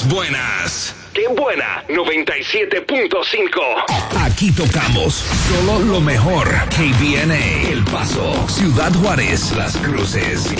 más buenas. ¡Qué buena! 97.5. Aquí tocamos solo lo mejor. KBNA, El Paso, Ciudad Juárez, Las Cruces,